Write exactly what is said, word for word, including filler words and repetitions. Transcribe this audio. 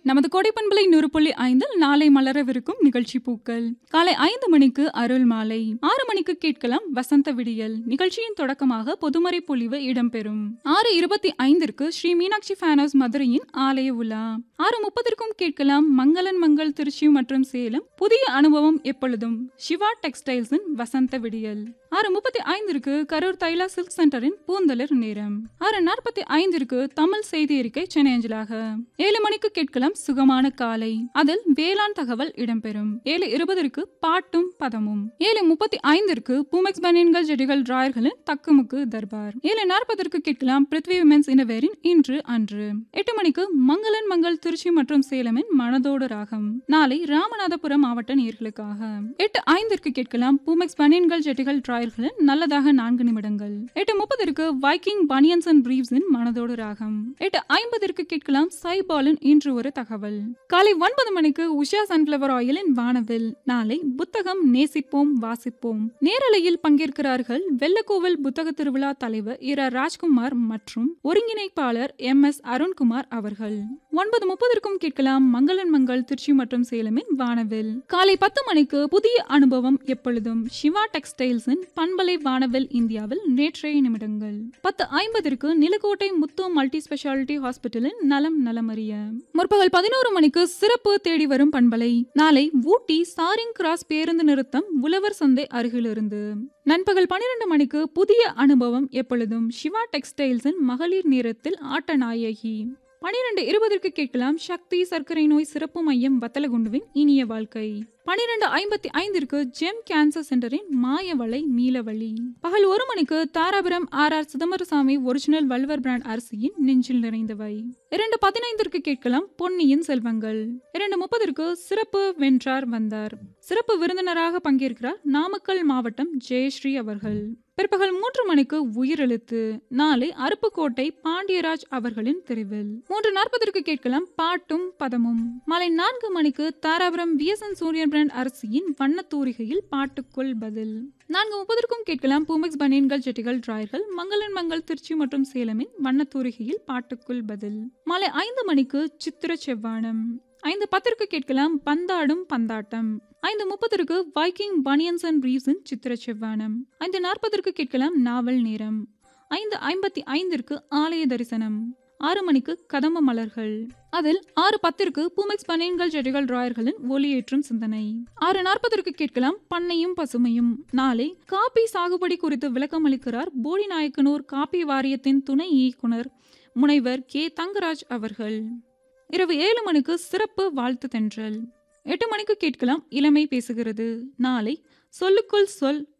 நமது கோடைப்பண்பலை நூறு புள்ளி ஐந்தில் நாளை மலரவிருக்கும் நிகழ்ச்சி பூக்கள். காலை ஐந்து மணிக்கு அருள் மாலை, ஆறு மணிக்கு கேட்கலாம் வசந்த விடியல். நிகழ்ச்சியின் தொடக்கமாக பொதுமறை பொழிவு இடம்பெறும். ஆறு இருபத்தி ஐந்திற்கு ஸ்ரீ மீனாட்சி ஃபேனர்ஸ் மதுரையின் ஆலய உலா. ஆறு முப்பதற்கும் கேட்கலாம் மங்களன் மங்கள் திருச்சி மற்றும் சேலம் புதிய அனுபவம் எப்பொழுதும் சிவா டெக்ஸ்டைல்ஸின் வசந்த விடியல். ஆறு முப்பத்தி ஐந்திற்கு கரூர் தைலா சில்க் சென்டரின் பூந்தளிர் நேரம். ஆறு நாற்பத்தி ஐந்திற்கு தமிழ் செய்தி அறிக்கை சென்னை அஞ்சலாக. ஏழு மணிக்கு கேட்கலாம் சுகமான காலை, அதில் வேளாண் தகவல் இடம்பெறும். ஏழு இருபதற்கு பாட்டும் பதமும். ஏழு முப்பத்தி ஐந்திற்கு பூமெக்ஸ் பனியன்கள் ஜெட்டிகள் டிராயர்களின் தக்குமுக்கு தர்பார். ஏழு நாற்பதற்கு கேட்கலாம் பிருத்வி விமென்ஸ் இன்னவேரின் இன்று அன்று. எட்டு மணிக்கு மங்களன் மங்கள் திருச்சி மற்றும் சேலமின் மனதோடு ராகம். நாளை ராமநாதபுரம் மாவட்ட நேயர்களுக்காக. எட்டு ஐந்திற்கு கேட்கலாம் பூமெக்ஸ் பனியன்கள் ஜெட்டிகள் டிராயர்களின் நல்லதாக நான்கு நிமிடங்கள். எட்டு முப்பதற்கு வைக்கிங் பனியன்ஸ் அண்ட் பிரீவ்ஸின் மனதோடு ராகம். எட்டு ஐம்பதற்கு கேட்கலாம் சைபாலின் இன்று ஒரு தகவல். காலை ஒன்பது மணிக்கு உஷா சன்ஃபிளவர் ஆயிலின் வானவில். நாளை புத்தகம் நேசிப்போம் வாசிப்போம். நேரலையில் பங்கேற்கிறார்கள் வெள்ளக்கோவில் புத்தக திருவிழா தலைவர் இரா ராஜ்குமார் மற்றும் ஒருங்கிணைப்பாளர் எம் எஸ் அருண்குமார் அவர்கள். ஒன்பது முப்பதற்கும் கேட்கலாம் மங்களன் மங்கள் திருச்சி மற்றும் சேலமின் வானவில். காலை பத்து மணிக்கு புதிய அனுபவம் எப்பொழுதும் சிவா டெக்ஸ்டைல்ஸின் பண்பலை வானவில் இந்தியாவில் நேற்றைய நிமிடங்கள். பத்து ஐம்பதற்கு நிலக்கோட்டை முத்து மல்டி ஸ்பெஷாலிட்டி ஹாஸ்பிட்டலின் நலம் நலமறிய. முற்பகல் பதினோரு மணிக்கு சிறப்பு தேடி வரும் பண்பலை. நாளை ஊட்டி சாரிங் கிராஸ் பேருந்து நிறுத்தம் உழவர் சந்தை அருகிலிருந்து. நண்பகல் பனிரெண்டு மணிக்கு புதிய அனுபவம் எப்பொழுதும் சிவா டெக்ஸ்டைல்ஸின் மகளிர் நேரத்தில் ஆட்ட நாயகி. பனிரெண்டு இருபதற்கு கேட்கலாம் சக்தி சர்க்கரை நோய் சிறப்பு மையம் வத்தலகுண்டுவின் இனிய வாழ்க்கை. பனிரெண்டு ஐம்பத்தி ஐந்திற்கு ஜெம் கேன்சர் சென்டரின் மாயவளை மீளவழி. பகல் ஒரு மணிக்கு Dharapuram R R Chidambarasamy original வல்வர் brand அரிசியின் நெஞ்சில் நிறைந்தவை. இரண்டு பதினைந்திற்கு கேட்கலாம் பொன்னியின் செல்வங்கள். இரண்டு முப்பதற்கு சிறப்பு வென்றார் வந்தார். சிறப்பு விருந்தினராக பங்கேற்கிறார் நாமக்கல் மாவட்டம் ஜெயஸ்ரீ அவர்கள். பிற்பகல் மூன்று மணிக்கு உயிரெழுத்து. நாளை அருப்புக்கோட்டை பாண்டியராஜ் அவர்களின் தெரிவில். மூன்று நாற்பதற்கு கேட்கலாம் பாட்டும் பதமும். மாலை நான்கு மணிக்கு தாராபுரம் வி எஸ் என் சூரியன் பிராண்ட் அரிசியின் வண்ணத்தூரிகையில் பாட்டுக்குள் பதில். நான்கு முப்பதற்கும் கேட்கலாம் பூமெக்ஸ் பனியன்கள் ஜெட்டிகள் டிராயர்கள் மங்களன் மங்கள் திருச்சி மற்றும் சேலமின் வண்ணத்தூரிகையில் பாட்டுக்குள் பதில். மாலை ஐந்து மணிக்கு சித்திர செவ்வானம். ஐந்து பத்திற்கு கேட்கலாம் பந்தாடும் பந்தாட்டம். ஐந்து முப்பதற்கு வைக்கிங் பனியன்ஸ் அண்ட் பிரீவ்ஸின் சித்திர செவ்வானம். ஐந்து நாற்பதற்கு கேட்கலாம் நாவல் நேரம். ஐந்து ஐம்பத்தி ஐந்திற்கு ஆலய தரிசனம். ஆறு மணிக்கு கதம்ப மலர்கள். அதில் ஆறு பத்திற்கு பூமெக்ஸ் பனியன்கள் ஜெட்டிகள் டிராயர்களின் ஒளியேற்றும் சிந்தனை. ஆறு நாற்பதற்கு கேட்கலாம் பண்ணையும் பசுமையும். நாளை காபி சாகுபடி குறித்து விளக்கம் அளிக்கிறார் போடி நாயக்கனூர் காபி வாரியத்தின் துணை இயக்குனர் முனைவர் கே தங்கராஜ் அவர்கள். இரவு ஏழு மணிக்கு சிறப்பு வாழ்த்து தென்றல். எட்டு மணிக்கு கேட்கலாம் இளமை பேசுகிறது. நாளை சொல்லுக்குள் சொல்